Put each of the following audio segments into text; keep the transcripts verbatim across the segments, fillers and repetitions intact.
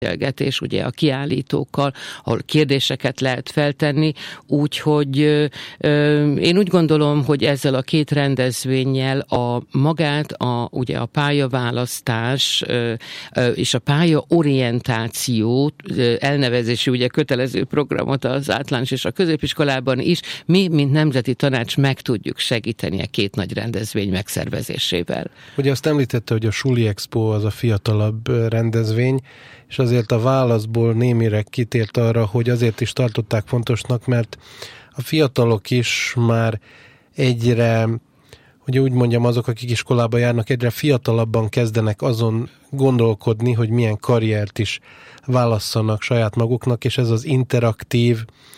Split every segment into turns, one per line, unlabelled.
beszélgetés ugye a kiállítókkal, ahol kérdéseket lehet feltenni, úgyhogy én úgy gondolom, hogy ezzel a két rendezvénnyel a magát, a, ugye a pályaválasztás és a pályaorientáció elnevezési ugye kötelező programot az általános és a középiskolában is mi, mint Nemzeti Tanács meg tudjuk segíteni a két nagy rendezvény megszervezésével.
Ugye azt említette, hogy a Suli Expo az a fiatalabb rendezvény, és azért a válaszból némire kitért arra, hogy azért is tartották fontosnak, mert a fiatalok is már egyre, hogy úgy mondjam, azok, akik iskolába járnak, egyre fiatalabban kezdenek azon gondolkodni, hogy milyen karriert is válasszanak saját maguknak, és ez az interaktív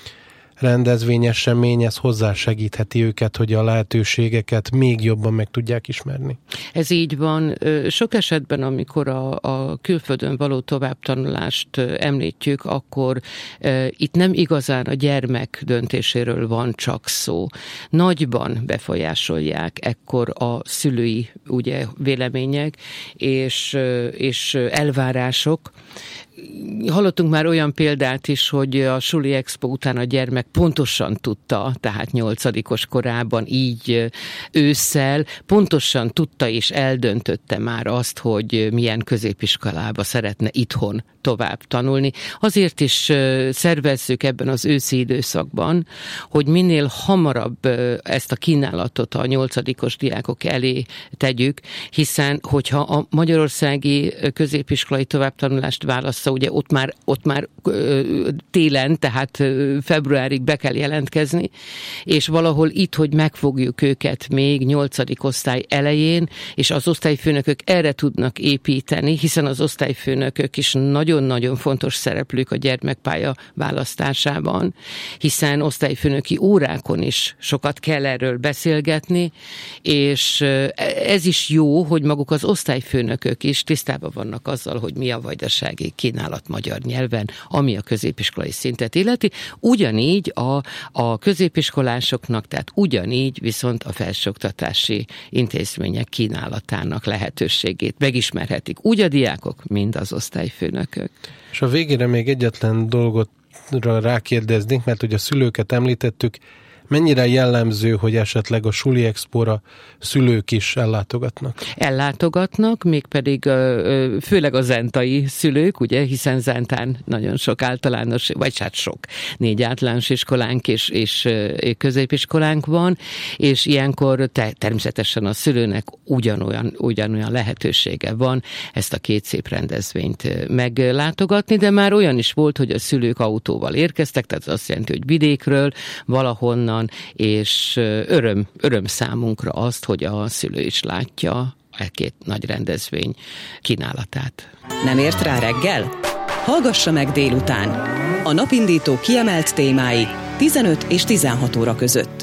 rendezvényesemény, ez hozzásegítheti őket, hogy a lehetőségeket még jobban meg tudják ismerni.
Ez így van. Sok esetben, amikor a, a külföldön való továbbtanulást említjük, akkor e, itt nem igazán a gyermek döntéséről van csak szó. Nagyban befolyásolják ekkor a szülői ugye, vélemények és, és elvárások. Hallottunk már olyan példát is, hogy a Suli Expo után a gyermek pontosan tudta, tehát nyolcadikos korában így ősszel, pontosan tudta és eldöntötte már azt, hogy milyen középiskolába szeretne itthon tovább tanulni. Azért is szervezzük ebben az őszi időszakban, hogy minél hamarabb ezt a kínálatot a nyolcadikos diákok elé tegyük, hiszen hogyha a magyarországi középiskolai továbbtanulást válassza, ugye ott már, ott már télen, tehát februárig be kell jelentkezni, és valahol itt, hogy megfogjuk őket még nyolcadik osztály elején, és az osztályfőnökök erre tudnak építeni, hiszen az osztályfőnökök is nagyon-nagyon fontos szereplők a gyermekpálya választásában, hiszen osztályfőnöki órákon is sokat kell erről beszélgetni, és ez is jó, hogy maguk az osztályfőnökök is tisztában vannak azzal, hogy mi a vajdasági kínálat magyar nyelven, ami a középiskolai szintet illeti. Ugyanígy a, a középiskolásoknak, tehát ugyanígy viszont a felsőoktatási intézmények kínálatának lehetőségét megismerhetik úgy a diákok, mind az osztályfőnökök.
És a végére még egyetlen dolgotra rákérdeznénk, mert ugye a szülőket említettük, mennyire jellemző, hogy esetleg a Suli Expóra szülők is ellátogatnak?
Ellátogatnak, mégpedig főleg a zentai szülők, ugye, hiszen Zentán nagyon sok általános, vagy hát sok, négy általános iskolánk és, és középiskolánk van, és ilyenkor te, természetesen a szülőnek ugyanolyan, ugyanolyan lehetősége van ezt a két szép rendezvényt meglátogatni, de már olyan is volt, hogy a szülők autóval érkeztek, tehát az azt jelenti, hogy vidékről, valahonnan, és öröm, öröm számunkra azt, hogy a szülő is látja e két nagy rendezvény kínálatát.
Nem ért rá reggel? Hallgassa meg délután. A napindító kiemelt témái tizenöt és tizenhat óra között.